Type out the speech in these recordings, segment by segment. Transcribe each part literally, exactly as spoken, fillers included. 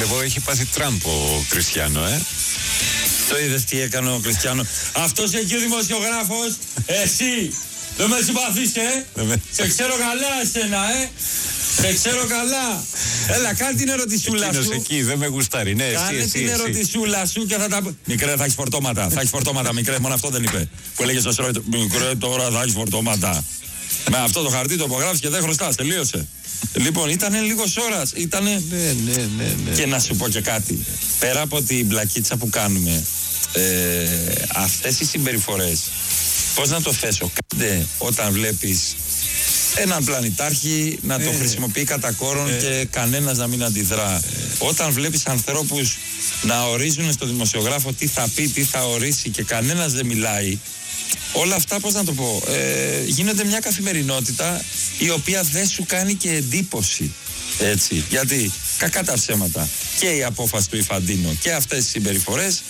Βλέπω έχει πάθει Τραμπ ο Κριστιανό, ε. Το είδες τι έκανε ο Κριστιανό? Αυτός εκεί ο δημοσιογράφος, εσύ, δεν με συμπαθείς, ε. Σε ξέρω καλά εσένα, ε. Σε ξέρω καλά. Έλα, κάνε την ερωτησούλα Εκείνος σου. εκεί δεν με γουστάρει, ναι, Κάνε εσύ, την εσύ, ερωτησούλα σου και θα τα... Μικρέ, θα έχεις φορτώματα, θα έχεις φορτώματα, μικρέ, μόνο αυτό δεν είπε. Που έλεγε στο σρώμα, μικρέ, τώρα θα έχεις φορτώματα. Με αυτό το χαρτί το υπογράφεις και δεν χρωστάς, τελείωσε. Λοιπόν, ήταν λίγος ώρας, ήτανε... Ναι, ναι, ναι, ναι. Και να σου πω και κάτι. Πέρα από την μπλακίτσα που κάνουμε, ε, αυτές οι συμπεριφορές, πώς να το θέσω, κάντε όταν βλέπεις έναν πλανητάρχη να το ε, χρησιμοποιεί κατά κόρον ε, και κανένας να μην αντιδρά. Ε, όταν βλέπεις ανθρώπους να ορίζουν στο δημοσιογράφο τι θα πει, τι θα ορίσει και κανένας δεν μιλάει, όλα αυτά, πώς να το πω, ε, γίνονται μια καθημερινότητα η οποία δεν σου κάνει και εντύπωση. Έτσι, γιατί κακά τα ψέματα και η απόφαση του Ιφαντίνο και αυτές οι συμπεριφορές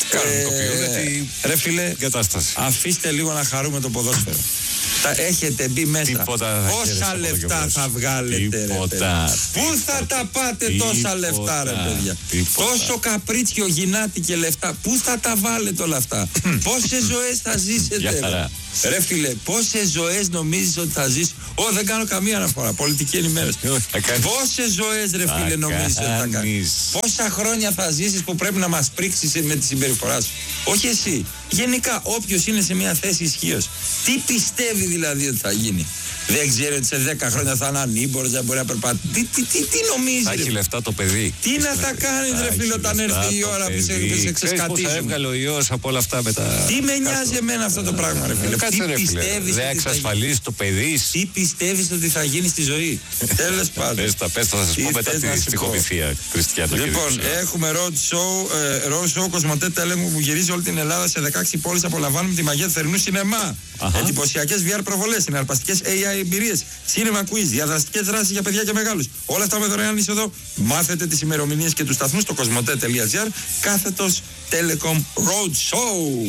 κάνουν ε, ρε φίλε, κατάσταση. Αφήστε λίγο να χαρούμε το ποδόσφαιρο. Τα έχετε μπει μέσα. Τίποτα, πόσα λεφτά θα βγάλετε, τίποτα, ρε, πού θα τα πάτε τίποτα, τόσα λεφτά, ρε παιδιά? Τίποτα. Τόσο καπρίτσιο, γυνάτι και λεφτά, πού θα τα βάλετε όλα αυτά? Πόσες ζωές θα ζήσετε? Ρε φίλε, πόσες ζωές νομίζεις ότι θα ζήσεις? Ω, δεν κάνω καμία αναφορά, πολιτική ενημέρωση. Πόσες ζωές, ρε φίλε, νομίζεις ότι θα κάνεις? Πόσα χρόνια θα ζήσεις που πρέπει να μας πρίξεις με τη συμπεριφορά σου? Όχι εσύ. Γενικά, όποιος είναι σε μια θέση ισχύως, τι πιστεύει δηλαδή ότι θα γίνει? Δεν ξέρει ότι σε δέκα χρόνια θα είναι ανήμπορος, δεν μπορεί να περπατήσει. Τι, τι, τι, τι νομίζει? Θα έχει λεφτά το παιδί. Τι να τα κάνει, ρε φίλε, όταν έρθει η ώρα που σε, σε ξεσκατίζουν? Θα έβγαλε ο ιός από όλα αυτά μετά. Τι με νοιάζει εμένα αυτό το πράγμα, ρε φίλε? Κάτσε, ρε φίλε. Δεν εξασφαλίζει το παιδί. Τι πιστεύεις ότι θα γίνει στη ζωή? Τέλος πάντων. Πες τα, πες τα, θα σας πω μετά τη στοιχοπηθία, Κριστιανό. Λοιπόν, έχουμε road show, road show Κοσμοτέ Τέλεμου που γυρίζει όλη την Ελλάδα σε δεκαέξι πόλεις. Απολαμβάνουμε τη μαγεία του θερινού σινεμά. Εντυπωσιακές βι αρ προβολές, συναρπαστικές έι άι εμπειρίες, cinema quiz, διαδραστικές δράσεις για παιδιά και μεγάλους. Όλα αυτά με δωρεάν είσοδο. Μάθετε τις ημερομηνίες και τους σταθμούς στο κοσμοτέ τελεία τζι άρ κάθετος Telecom Road Show.